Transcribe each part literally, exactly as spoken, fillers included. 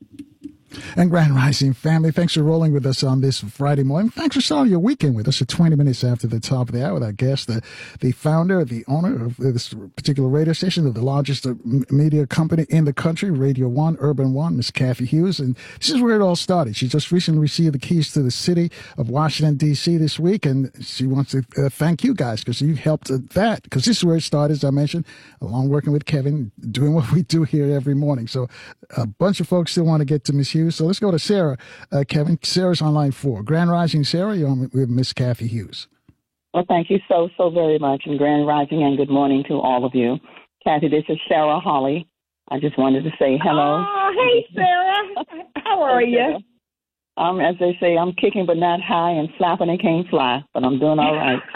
And Grand Rising family, thanks for rolling with us on this Friday morning. Thanks for starting your weekend with us at twenty minutes after the top of the hour with our guest, the, the founder, the owner of this particular radio station, of the largest media company in the country, Radio One, Urban One, Miss Cathy Hughes. And this is where it all started. She just recently received the keys to the city of Washington, D C this week, and she wants to uh, thank you guys because you helped uh, that, because this is where it started, as I mentioned, along working with Kevin, doing what we do here every morning. So a bunch of folks still want to get to Miss Hughes. So let's go to Sarah, uh, Kevin. Sarah's on line four. Grand Rising, Sarah, you're on with Miss Cathy Hughes. Well, thank you so, so very much. And Grand Rising and good morning to all of you. Cathy, this is Sarah Holly. I just wanted to say hello. Oh, hey, Sarah. How are you? Um, as they say, I'm kicking but not high and flapping and can't fly, but I'm doing all right.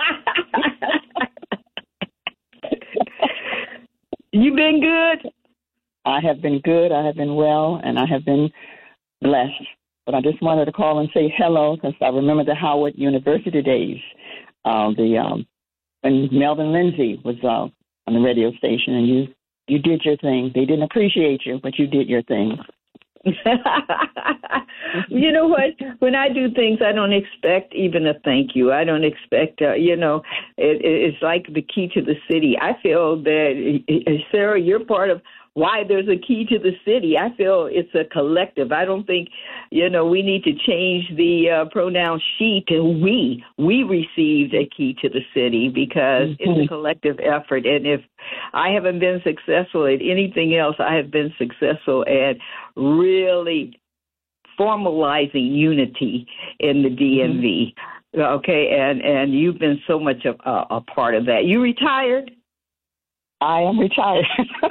You been good? I have been good. I have been well, and I have been blessed. But I just wanted to call and say hello because I remember the Howard University days. Uh, the um, when Melvin Lindsay was uh, on the radio station, and you you did your thing. They didn't appreciate you, but you did your thing. You know what? When I do things, I don't expect even a thank you. I don't expect, uh, you know, it, it's like the key to the city. I feel that, Sarah, you're part of why there's a key to the city. I feel it's a collective. I don't think, you know, we need to change the uh, pronoun she to we. We received a key to the city because mm-hmm. it's a collective effort. And if I haven't been successful at anything else, I have been successful at really formalizing unity in the D M V. Mm-hmm. Okay, and, and you've been so much of a, a part of that. You retired? I am retired.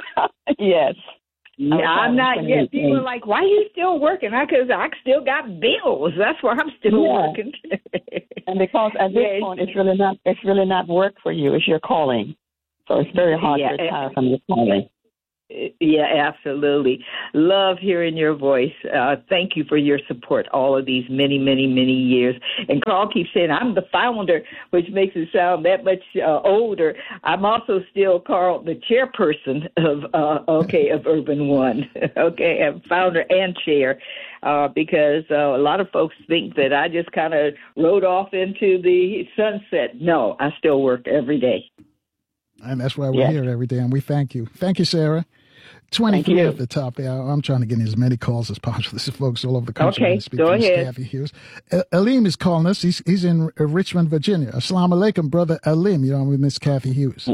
Yes. Yeah, I'm not yet. People are like, why are you still working? Because I, I still got bills. That's why I'm still yeah. working. And because at this yeah, point, it's really not it's really not work for you. It's your calling. So it's very hard yeah, to retire from your calling. Yeah, absolutely. Love hearing your voice. Uh, thank you for your support all of these many, many, many years. And Carl keeps saying, I'm the founder, which makes it sound that much uh, older. I'm also still, Carl, the chairperson of, uh, okay, of Urban One. Okay, I'm founder and chair. Uh, because uh, a lot of folks think that I just kind of rode off into the sunset. No, I still work every day. And that's why we're yes. here every day, and we thank you. Thank you, Sarah. twenty-three at the top there. I'm trying to get in as many calls as possible. This is folks all over the country. Okay, go ahead. Cathy Hughes. Uh, Alim is calling us. He's he's in uh, Richmond, Virginia. Assalamu alaikum, brother Alim. You're on with Miss Cathy Hughes.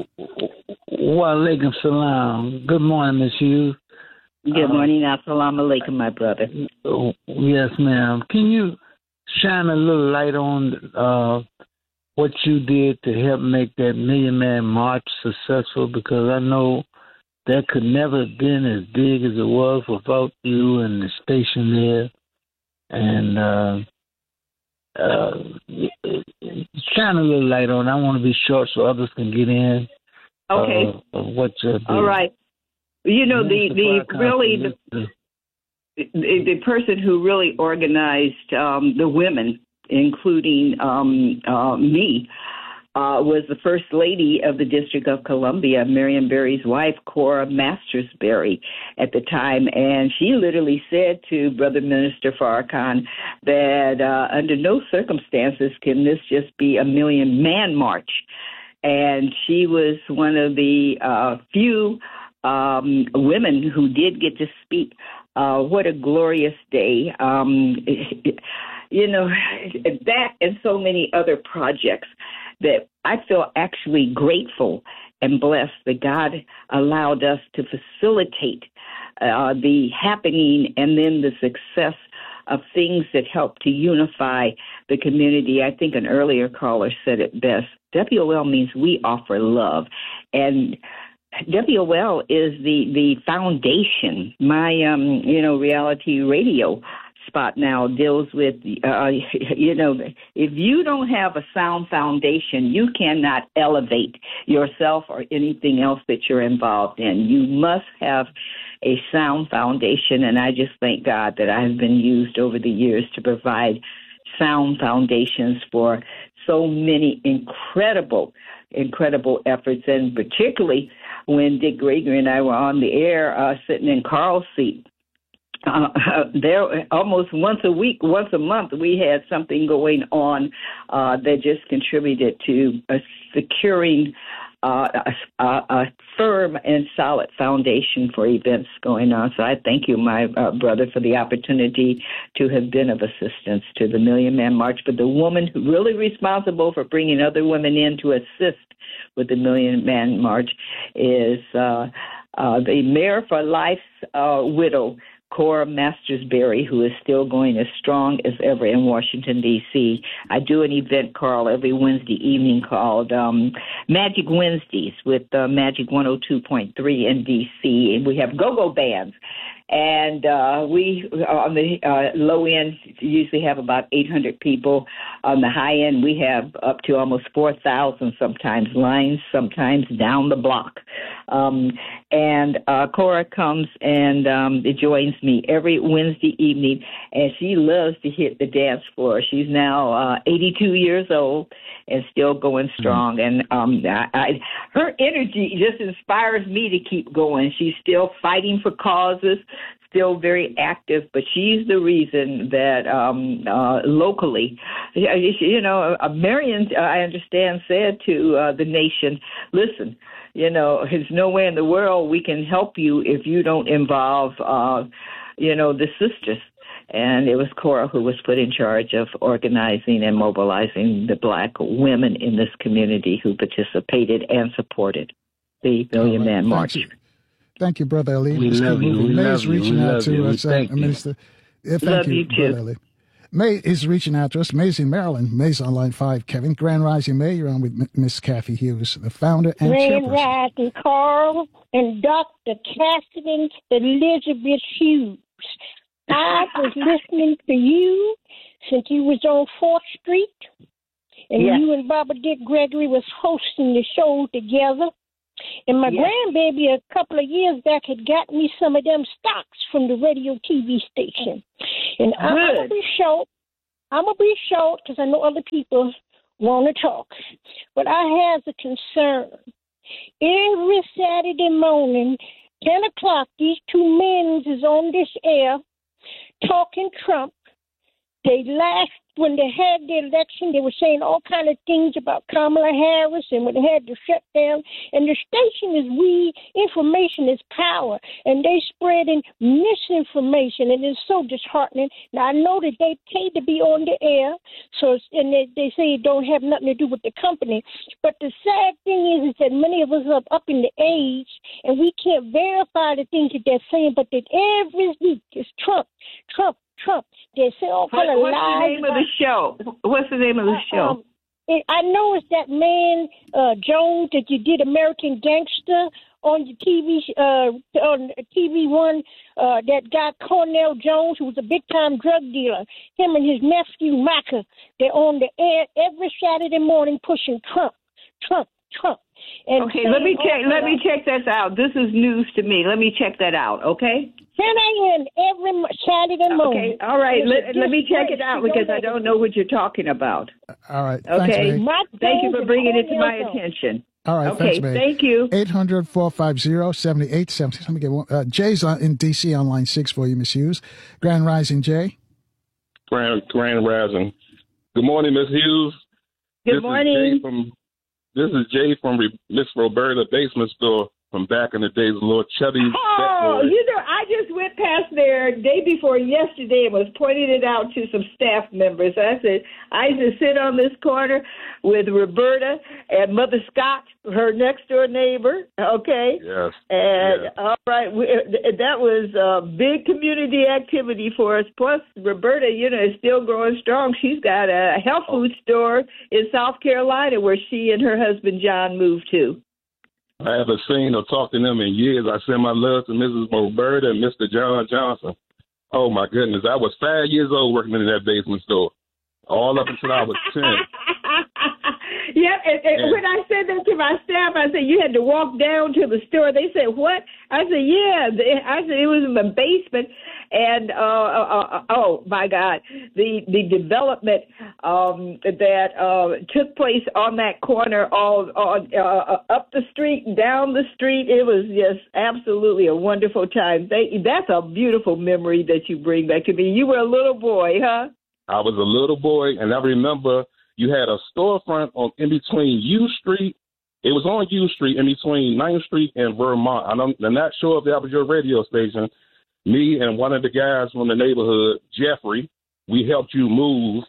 Wa alaikum salam. Good morning, Miss Hughes. Good morning. Assalamu alaikum, my brother. Uh, yes, ma'am. Can you shine a little light on uh, what you did to help make that Million Man March successful? Because I know that could never have been as big as it was without you and the station there. And uh, uh, shine a little light on it. I want to be short so others can get in. Okay. Uh, of what you did. All right. You know, the, the really, the, the, the person who really organized um, the women, including um, uh, me, Uh, was the First Lady of the District of Columbia, Marion Barry's wife, Cora Masters Berry, at the time. And she literally said to Brother Minister Farrakhan that uh, under no circumstances can this just be a million man march. And she was one of the uh, few um, women who did get to speak. Uh, what a glorious day. Um, you know, that and so many other projects that I feel actually grateful and blessed that God allowed us to facilitate uh, the happening and then the success of things that help to unify the community. I think an earlier caller said it best. W O L means we offer love. And W O L is the, the foundation. My, um, you know, reality radio spot now deals with, uh, you know, if you don't have a sound foundation, you cannot elevate yourself or anything else that you're involved in. You must have a sound foundation, and I just thank God that I have been used over the years to provide sound foundations for so many incredible, incredible efforts, and particularly when Dick Gregory and I were on the air uh, sitting in Carl's seat. Uh, there, almost once a week, once a month, we had something going on uh, that just contributed to uh, securing uh, a, a firm and solid foundation for events going on. So I thank you, my uh, brother, for the opportunity to have been of assistance to the Million Man March. But the woman who really responsible for bringing other women in to assist with the Million Man March is uh, uh, the Mayor for Life's uh, widow, Cora Masters-Berry, who is still going as strong as ever in Washington, D C I do an event, Carl, every Wednesday evening called um, Magic Wednesdays with uh, Magic one oh two point three in D C, and we have go-go bands. And uh, we, on the uh, low end, usually have about eight hundred people. On the high end, we have up to almost four thousand sometimes, lines sometimes down the block. Um, and uh, Cora comes and um, joins me every Wednesday evening, and she loves to hit the dance floor. She's now uh, eighty-two years old and still going strong. Mm-hmm. And um, I, I, her energy just inspires me to keep going. She's still fighting for causes, still very active, but she's the reason that um, uh, locally, you know, uh, Marion, uh, I understand, said to uh, the nation, listen, you know, there's no way in the world we can help you if you don't involve, uh, you know, the sisters. And it was Cora who was put in charge of organizing and mobilizing the black women in this community who participated and supported the Million right. Man March. Thank you. Thank you, Brother Ali. We love you. We May love is reaching you. out to you. us, uh, Minister. Yeah, thank love you, you Brother too. Ali. May is reaching out to us. May's in Maryland. May's on line five. Kevin, Grand Rising May, you're on with Miss Kathy Hughes, the founder and Grand chairperson. Rising Carl and Doctor Cassidy Elizabeth Hughes. I was listening to you since you was on fourth Street, and yes. you and Barbara Dick Gregory was hosting the show together. And my yes. grandbaby a couple of years back had got me some of them stocks from the radio T V station. And Good. I'm going to be short. I'm going to be short because I know other people want to talk. But I have a concern. Every Saturday morning, ten o'clock, these two men is on this air talking Trump. They laughed when they had the election. They were saying all kind of things about Kamala Harris and when they had the shutdown. And the station is we, information is power. And they spreading misinformation, and it's so disheartening. Now, I know that they pay to be on the air, so it's, and they, they say it don't have nothing to do with the company. But the sad thing is, is that many of us are up in the age, and we can't verify the things that they're saying, but that every week is Trump, Trump, Trump. They say all kind of What's lies. the name of the show? What's the name of the Uh, show? um, it, I know it's that man uh, Jones that you did American Gangster on the T V uh, on T V One. Uh, that guy Cornell Jones, who was a big time drug dealer. Him and his nephew Micah. They're on the air every Saturday morning pushing Trump, Trump, Trump. And okay, let me check. Let me check this out. This is news to me. Let me check that out. Okay. ten a.m. every Saturday morning. Okay, all right. Let, let me check it out because I don't know what you're talking about. All right. Okay. Thanks, May. Thank you for bringing it to my attention. All right. Okay, Thanks, May. thank you. eight hundred, four five zero, seven eight seven six. Let me get one. Uh, Jay's on, in D C on line six for you, Miss Hughes. Grand Rising, Jay. Grand, Grand Rising. Good morning, Miss Hughes. Good this morning. Is Jay from, this is Jay from Re- Miss Roberta Basement Store from back in the days of Lord Chubby's. Oh, you know, I just went past there day before yesterday and was pointing it out to some staff members. I said, I used to sit on this corner with Roberta and Mother Scott, her next door neighbor, okay? Yes. And, yes. all right, we, that was a big community activity for us. Plus, Roberta, you know, is still growing strong. She's got a health food store in South Carolina where she and her husband, John, moved to. I haven't seen or talked to them in years. I send my love to Missus Roberta and Mister John Johnson. Oh, my goodness. I was five years old working in that basement store, all up until I was ten. You Yeah, and, and Yeah. when I said that to my staff, I said, you had to walk down to the store. They said, what? I said, yeah. I said, it was in the basement. And, uh, uh, uh, oh, my God, the the development um, that uh, took place on that corner, all on, uh, up the street, down the street, it was just absolutely a wonderful time. They, that's a beautiful memory that you bring back to me. You were a little boy, huh? I was a little boy, and I remember you had a storefront on in between U Street. It was on U Street in between ninth Street and Vermont. I'm, I'm not sure if that was your radio station. Me and one of the guys from the neighborhood, Jeffrey, we helped you move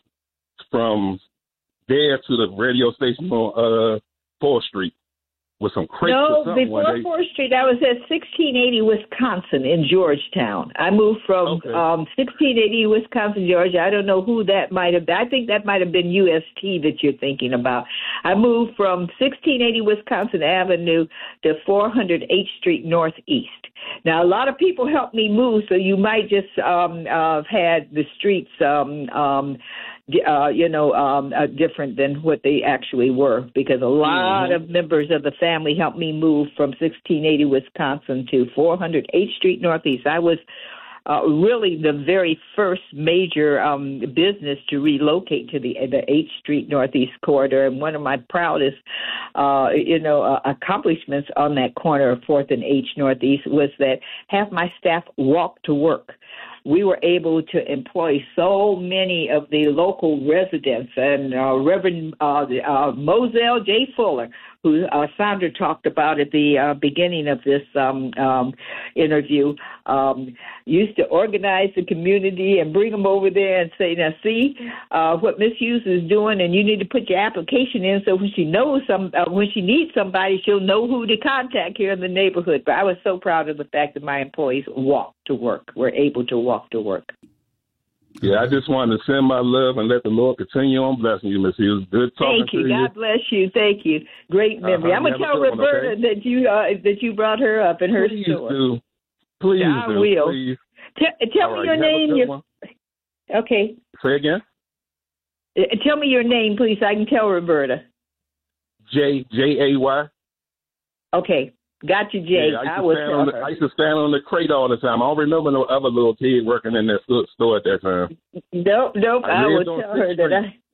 from there to the radio station on uh, fourth Street. With some crates no, or something before one day. fourth Street, I was at sixteen eighty Wisconsin in Georgetown. I moved from Okay. um, sixteen eighty Wisconsin, Georgia. I don't know who that might have been. I think that might have been U S T that you're thinking about. I moved from sixteen eighty Wisconsin Avenue to four hundred eighth Street Northeast. Now, a lot of people helped me move, so you might just um, uh, have had the streets um, um, Uh, you know, um, uh, different than what they actually were, because a lot Mm-hmm. of members of the family helped me move from sixteen eighty Wisconsin to four hundred eighth Street Northeast. I was uh, really the very first major um, business to relocate to the the eighth Street Northeast corridor, and one of my proudest, uh, you know, uh, accomplishments on that corner of fourth and eighth Northeast was that half my staff walked to work. We were able to employ so many of the local residents, and uh, Reverend uh, uh, Moselle J. Fuller, who uh, Sandra talked about at the uh, beginning of this um, um, interview, um, used to organize the community and bring them over there and say, now, see uh, what Miss Hughes is doing, and you need to put your application in so when she knows some, uh, when she needs somebody, she'll know who to contact here in the neighborhood. But I was so proud of the fact that my employees walked to work, were able to walk to work. Yeah, I just wanted to send my love and let the Lord continue on blessing you, Miss Hughes. Good talking Thank you. to you. God bless you. Thank you. Great memory. Uh-huh. I'm gonna You have a tell good one, Roberta okay? that you uh, that you brought her up in her Please store. do. Please I do. will. Please. T- tell All me right, your have a name. good Your... one. Okay. Say again. Uh, tell me your name, please. So I can tell Roberta. J J A Y. Okay. Got you, Jay. Yeah, I, used I to will stand tell on the, her. I used to stand on the crate all the time. I don't remember no other little kid working in that store at that time. Nope, nope. I I, will lived on tell Sixth her that Street.